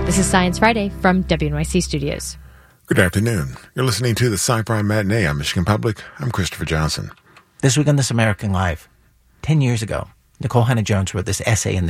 This is Science Friday from WNYC Studios. Good afternoon. You're listening to the Sci-Fi Matinee on Michigan Public. I'm Christopher Johnson. This week on This American Life, 10 years ago, Nicole Hannah-Jones wrote this essay in the